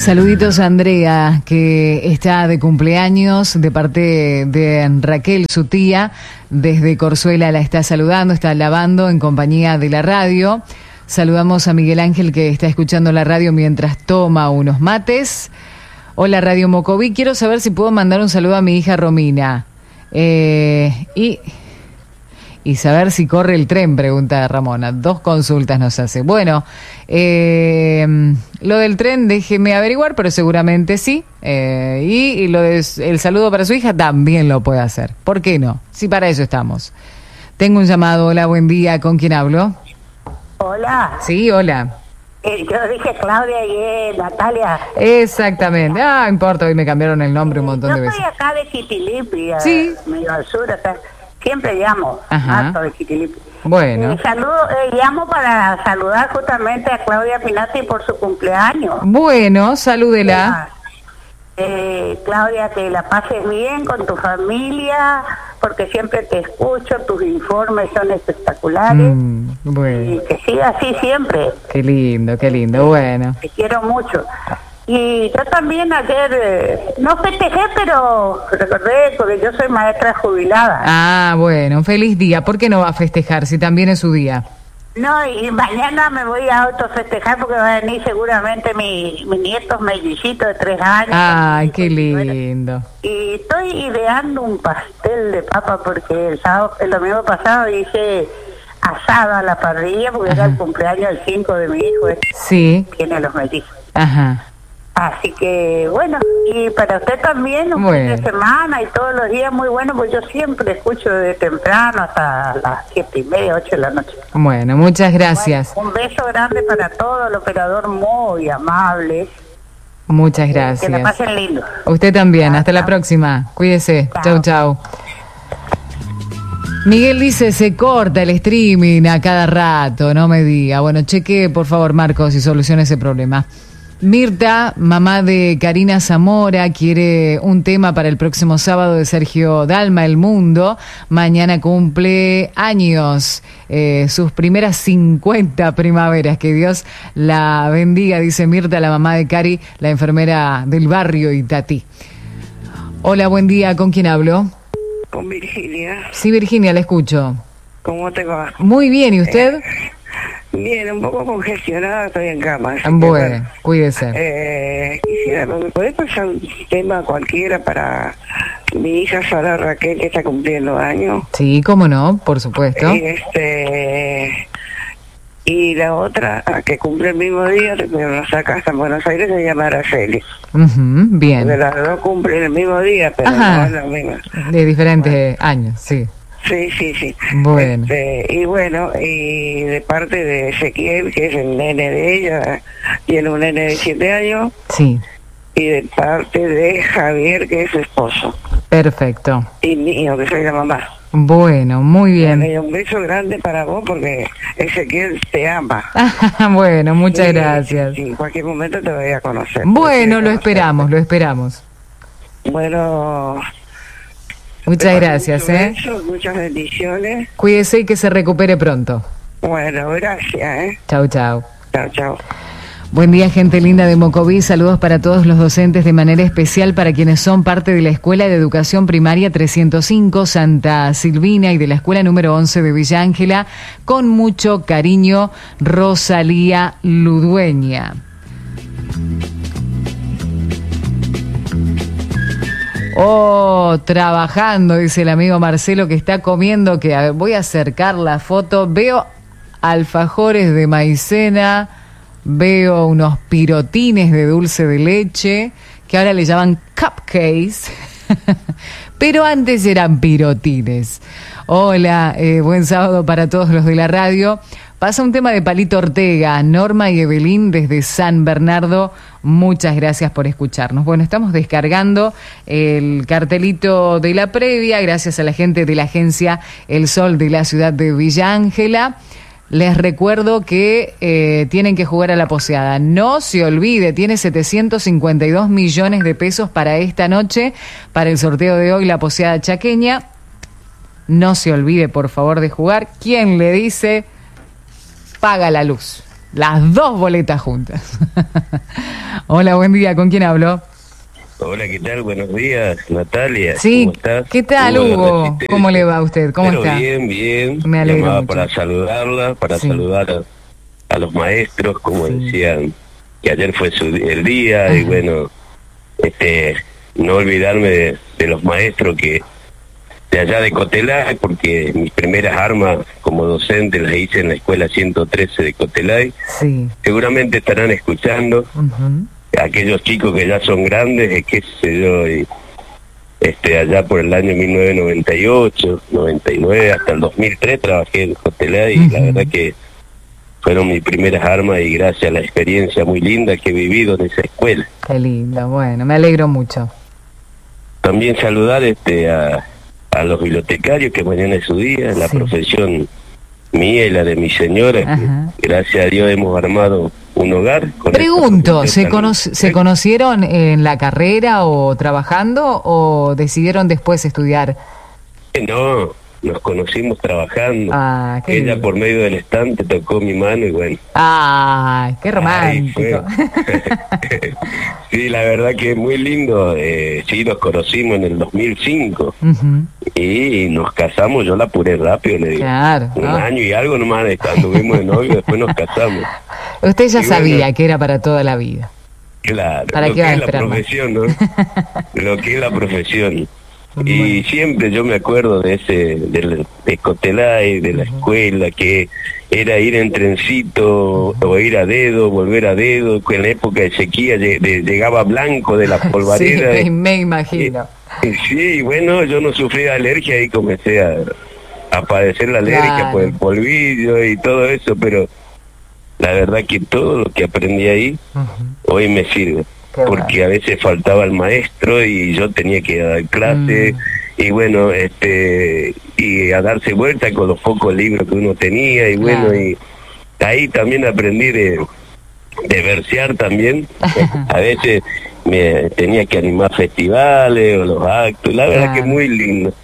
Saluditos a Andrea, que está de cumpleaños, de parte de Raquel, su tía, desde Corzuela la está saludando, está lavando en compañía de la radio. Saludamos a Miguel Ángel, que está escuchando la radio mientras toma unos mates. Hola, Radio Mocoví, quiero saber si puedo mandar un saludo a mi hija Romina. Y saber si corre el tren, pregunta Ramona. 2 consultas nos hace. Bueno, lo del tren déjeme averiguar, pero seguramente sí. Y lo del saludo para su hija también lo puede hacer. ¿Por qué no? Sí, para eso estamos. Tengo un llamado. Hola, buen día. ¿Con quién hablo? Hola. Sí, hola. Yo dije Claudia y Natalia. Exactamente. Ah, importa, hoy me cambiaron el nombre un montón de veces. Yo estoy acá de Quitilipi, sí, medio al sur, acá. Siempre llamo. Ajá. De Quitilipi. Bueno. Llamo para saludar justamente a Claudia Pinati por su cumpleaños. Bueno, salúdela. Claudia, que la pases bien con tu familia, porque siempre te escucho, tus informes son espectaculares. Bueno. Y que siga así siempre. Qué lindo, bueno. Te quiero mucho. Y yo también ayer, no festejé, pero recordé, porque yo soy maestra jubilada. Ah, bueno, feliz día. ¿Por qué no va a festejar si también es su día? No, y mañana me voy a autofestejar porque va a venir seguramente mi nietos mellicitos de 3 años. Ay, qué lindo. Y estoy ideando un pastel de papa porque el domingo pasado hice asado a la parrilla porque era el cumpleaños del 5 de mi hijo. Sí. Tiene los mellizos. Ajá. Así que, bueno, y para usted también, un fin de semana y todos los días muy bueno, pues yo siempre escucho desde temprano hasta las 7:30, 8 de la noche. Bueno, muchas gracias. Bueno, un beso grande para todo, el operador muy amable. Muchas gracias. Que la pasen lindo. Usted también, hasta la próxima. Cuídese. Chau. Miguel dice, se corta el streaming a cada rato, no me diga. Bueno, cheque, por favor, Marcos, y solucione ese problema. Mirta, mamá de Karina Zamora, quiere un tema para el próximo sábado de Sergio Dalma, El Mundo. Mañana cumple años, sus primeras 50 primaveras. Que Dios la bendiga, dice Mirta, la mamá de Cari, la enfermera del barrio Itatí. Hola, buen día, ¿con quién hablo? Con Virginia. Sí, Virginia, la escucho. ¿Cómo te va? Muy bien, ¿y usted? Bien, un poco congestionada, estoy en cama. Bueno, cuídese. Quisiera, ¿me podés pasar un tema cualquiera para mi hija Sara Raquel, que está cumpliendo años? Sí, cómo no, por supuesto. Y la otra, que cumple el mismo día, pero nos saca hasta en Buenos Aires, se llama Araceli. Bien. Porque las dos cumplen el mismo día, pero no es la misma. De diferentes años, sí. Sí. Bueno. Y bueno, y de parte de Ezequiel, que es el nene de ella, tiene un nene de 7 años. Sí. Y de parte de Javier, que es su esposo. Perfecto. Y mío, que soy la mamá. Bueno, muy bien. Bueno, un beso grande para vos, porque Ezequiel te ama. Bueno, muchas gracias. Sí, en cualquier momento te voy a conocer. Bueno, lo esperamos. Bueno... Muchas gracias, besos, muchas bendiciones. Cuídese y que se recupere pronto. Bueno, gracias, Chau. Chau. Buen día, gente linda de Mocoví. Saludos para todos los docentes, de manera especial para quienes son parte de la Escuela de Educación Primaria 305 Santa Silvina y de la Escuela número 11 de Villa Ángela. Con mucho cariño, Rosalía Ludueña. Trabajando, dice el amigo Marcelo, que está comiendo, que a ver, voy a acercar la foto. Veo alfajores de maicena, veo unos pirotines de dulce de leche, que ahora le llaman cupcakes, pero antes eran pirotines. Hola, buen sábado para todos los de la radio. Pasa un tema de Palito Ortega, Norma y Evelyn desde San Bernardo. Muchas gracias por escucharnos. Bueno, estamos descargando el cartelito de la previa, gracias a la gente de la agencia El Sol de la ciudad de Villa Ángela. Les recuerdo que tienen que jugar a la poseada. No se olvide, tiene 752 millones de pesos para esta noche, para el sorteo de hoy, la poseada chaqueña. No se olvide, por favor, de jugar. ¿Quién le dice? Paga la luz. Las 2 boletas juntas. Hola, buen día. ¿Con quién hablo? Hola, ¿qué tal? Buenos días, Natalia. Sí, ¿Cómo estás? ¿qué tal, Hugo? ¿Cómo le va a usted? ¿Cómo Pero está? bien. Me alegro Llamaba mucho. para saludarla, para saludar a los maestros, como decían, que ayer fue el día. Ajá. Y bueno, no olvidarme de los maestros que de allá de Cotelay, porque mis primeras armas como docente las hice en la escuela 113 de Cotelay. Sí. Seguramente estarán escuchando. Aquellos chicos que ya son grandes, qué sé yo, y allá por el año 1998, 99, hasta el 2003 trabajé en Cotelay, y la verdad que fueron mis primeras armas, y gracias a la experiencia muy linda que he vivido en esa escuela. Qué lindo, bueno, me alegro mucho. También saludar a los bibliotecarios, que mañana es su día, la profesión mía y la de mi señora, que gracias a Dios hemos armado un hogar. Pregunto, ¿se conocieron en la carrera o trabajando o decidieron después estudiar? No, nos conocimos trabajando. Ella lindo. Por medio del estante tocó mi mano y bueno. ¡Ay, qué romántico! Sí, la verdad que es muy lindo. Sí, nos conocimos en el 2005 y nos casamos. Yo la apuré rápido, le digo. Claro. Un año y algo nomás anduvimos de novio, después nos casamos. Usted ya sabía que era para toda la vida. Claro, ¿Para lo qué que es la profesión, ¿no? Lo que es la profesión. Y siempre yo me acuerdo de Cotelay, de la escuela, que era ir en trencito, o ir a dedo, volver a dedo, que en la época de sequía llegaba blanco de la polvareda. Sí, me imagino. Sí, bueno, yo no sufría alergia y comencé a padecer la alergia por el polvillo y todo eso, pero la verdad que todo lo que aprendí ahí hoy me sirve. Porque a veces faltaba el maestro y yo tenía que dar clase y bueno, y a darse vuelta con los pocos libros que uno tenía y bueno, y ahí también aprendí de versear también. A veces me tenía que animar festivales o los actos, la verdad que es muy lindo.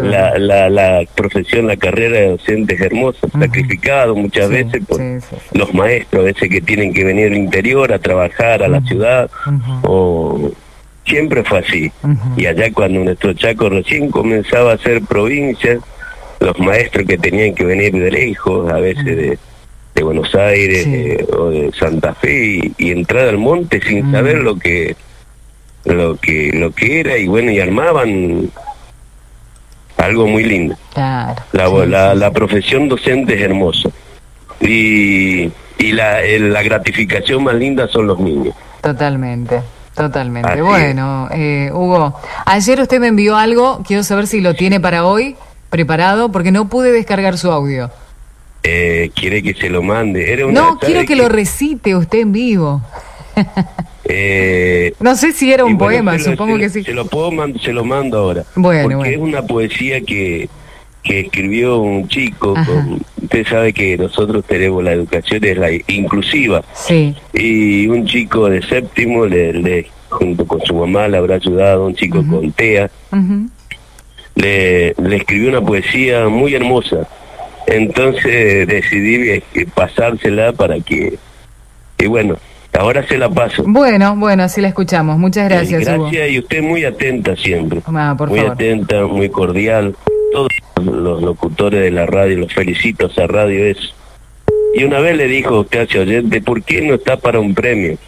La profesión, la carrera de docente es hermosa, sacrificado muchas veces por los maestros, a veces que tienen que venir al interior a trabajar a la ciudad, o siempre fue así. Y allá cuando nuestro Chaco recién comenzaba a ser provincia, los maestros que tenían que venir de lejos, a veces de Buenos Aires o de Santa Fe, y entrar al monte sin saber lo que era, y bueno, y armaban algo muy lindo. Claro. La profesión docente es hermosa. Y la gratificación más linda son los niños. Totalmente. Así Bueno, Hugo, ayer usted me envió algo, quiero saber si lo tiene para hoy preparado, porque no pude descargar su audio. ¿Quiere que se lo mande? No, quiero que lo recite usted en vivo. No sé si era un poema, supongo que sí. Se lo mando ahora. Porque es una poesía que escribió un chico. Usted sabe que nosotros tenemos la educación es la inclusiva. Sí. Y un chico de séptimo, junto con su mamá, le habrá ayudado, un chico con TEA. Le escribió una poesía muy hermosa. Entonces decidí pasársela para que... Y bueno, ahora se la paso. Bueno, así la escuchamos. Muchas gracias, Hugo. Gracias, y usted muy atenta siempre. Por muy favor. Atenta, muy cordial. Todos los locutores de la radio, los felicito a esa radio eso. Y una vez le dijo a usted, hace oyente, ¿por qué no está para un premio?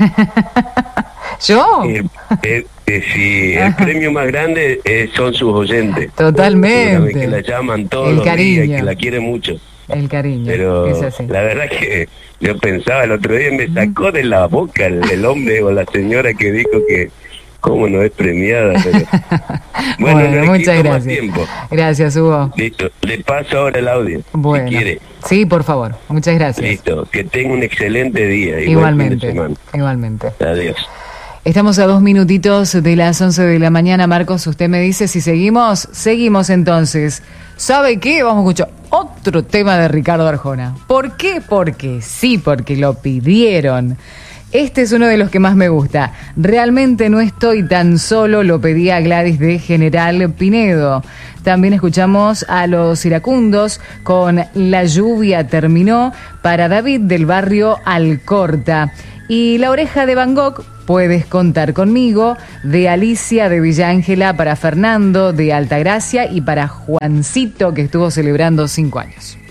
¿Yo? Sí, el premio más grande son sus oyentes. Totalmente. Que la llaman todos los días y que la quieren mucho. El cariño, pero es así. La verdad que yo pensaba el otro día, me sacó de la boca el hombre o la señora que dijo que cómo no es premiada. Pero... bueno, muchas gracias. Tiempo. Gracias, Hugo. Listo, le paso ahora el audio, bueno. si quiere. Sí, por favor, muchas gracias. Listo, que tenga un excelente día. Igualmente. Adiós. Estamos a 2 minutitos de las 11 de la mañana, Marcos. Usted me dice si seguimos. Seguimos entonces. ¿Sabe qué? Vamos a escuchar otro tema de Ricardo Arjona. ¿Por qué? Porque lo pidieron. Este es uno de los que más me gusta. Realmente no estoy tan solo, lo pedía Gladys de General Pinedo. También escuchamos a Los Iracundos con La lluvia terminó, para David del barrio Alcorta. Y La Oreja de Van Gogh, Puedes contar conmigo, de Alicia de Villa Ángela para Fernando de Altagracia y para Juancito, que estuvo celebrando 5 años.